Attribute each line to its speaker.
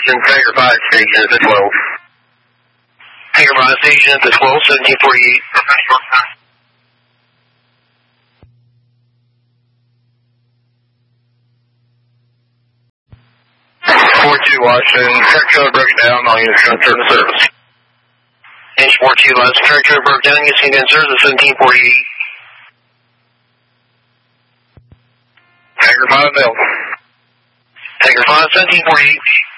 Speaker 1: Washington, Tiger 5 station at the 12. Tiger 5 station at the 12, 1748. 42 Washington, track trailer broke down, all units going to turn to service. Inch 42 last, track trailer broke down, you see in service at 1748. Tiger 5 available. Tiger 5, 1748.